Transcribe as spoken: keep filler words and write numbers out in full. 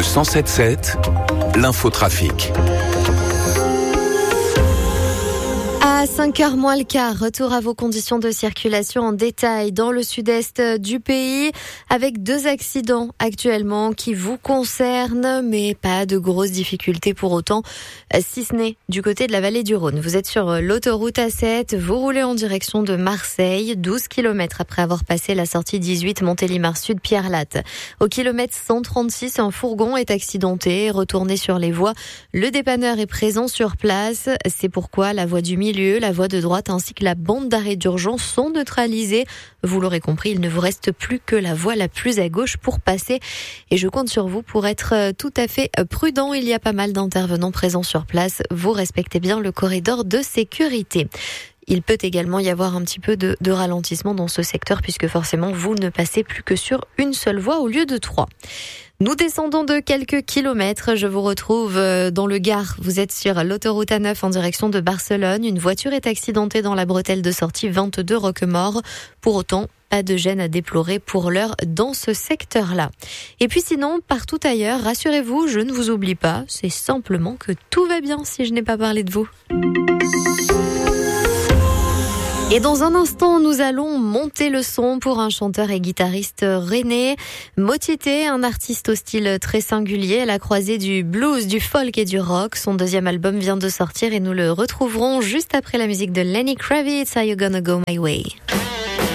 cent sept sept, l'infotrafic. À cinq heures moins le quart, retour à vos conditions de circulation en détail dans le sud-est du pays avec deux accidents actuellement qui vous concernent, mais pas de grosses difficultés pour autant, si ce n'est du côté de la vallée du Rhône. Vous êtes sur l'autoroute A sept, vous roulez en direction de Marseille, douze kilomètres après avoir passé la sortie dix-huit Montélimar Sud Pierre-Latte. Au kilomètre cent trente-six, un fourgon est accidenté, retourné sur les voies. Le dépanneur est présent sur place, c'est pourquoi la voie du milieu, la voie de droite ainsi que la bande d'arrêt d'urgence sont neutralisées. Vous l'aurez compris, il ne vous reste plus que la voie la plus à gauche pour passer. Et je compte sur vous pour être tout à fait prudent. Il y a pas mal d'intervenants présents sur place. Vous respectez bien le corridor de sécurité. Il peut également y avoir un petit peu de, de ralentissement dans ce secteur puisque forcément vous ne passez plus que sur une seule voie au lieu de trois. Nous descendons de quelques kilomètres. Je vous retrouve dans le Gard. Vous êtes sur l'autoroute A neuf en direction de Barcelone. Une voiture est accidentée dans la bretelle de sortie vingt-deux Roquemort. Pour autant, pas de gêne à déplorer pour l'heure dans ce secteur-là. Et puis sinon, partout ailleurs, rassurez-vous, je ne vous oublie pas. C'est simplement que tout va bien si je n'ai pas parlé de vous. Et dans un instant, nous allons monter le son pour un chanteur et guitariste rennais. Motité, un artiste au style très singulier, à la croisée du blues, du folk et du rock. Son deuxième album vient de sortir et nous le retrouverons juste après la musique de Lenny Kravitz, Are You Gonna Go My Way?